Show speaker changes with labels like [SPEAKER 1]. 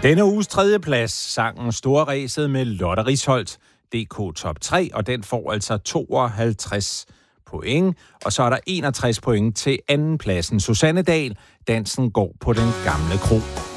[SPEAKER 1] Denne uges 3. plads, sangen Storræset med Lotte Risholt, DK Top 3, og den får altså 52 point. Og så er der 61 point til anden pladsen. Susanne Dahl, Dansen går på den gamle kro.